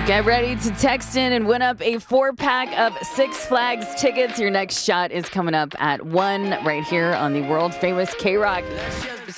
Get ready to text in and win up a 4-pack of Six Flags tickets. Your next shot is coming up at 1 right here on the world famous K-Rock.